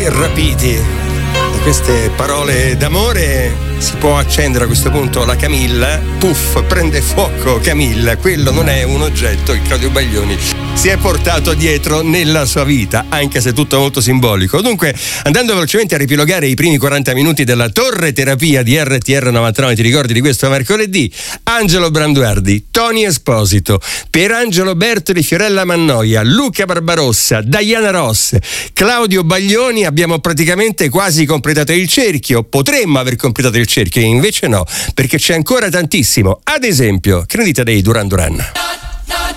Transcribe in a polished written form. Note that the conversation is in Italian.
rapiti da queste parole d'amore. Si può accendere a questo punto la Camilla. Puff, prende fuoco Camilla. Quello non è un oggetto che Claudio Baglioni si è portato dietro nella sua vita, anche se tutto molto simbolico. Dunque, andando velocemente a riepilogare i primi 40 minuti della torre terapia di RTR 99, ti ricordi di questo mercoledì? Angelo Branduardi, Tony Esposito, Pierangelo Bertoli, Fiorella Mannoia, Luca Barbarossa, Diana Ross, Claudio Baglioni. Abbiamo praticamente quasi completato il cerchio. Potremmo aver completato il cerchio, invece no, perché c'è ancora tantissimo. Ad esempio, che ne dite dei Duran Duran?